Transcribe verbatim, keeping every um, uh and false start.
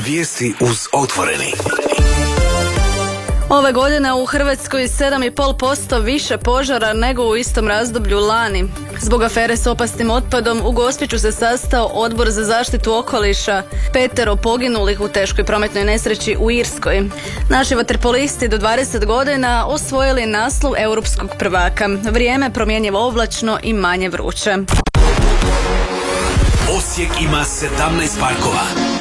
Vijesti uz Otvoreni. Ove godine u Hrvatskoj sedam i pol posto više požara nego u istom razdoblju lani. Zbog afere s opasnim otpadom u Gospiću se sastao Odbor za zaštitu okoliša, petero poginulih u teškoj prometnoj nesreći u Irskoj. Naši vaterpolisti do dvadeset godina osvojili naslov europskog prvaka. Vrijeme promjenjivo oblačno i manje vruće. Osijek ima sedamnaest parkova.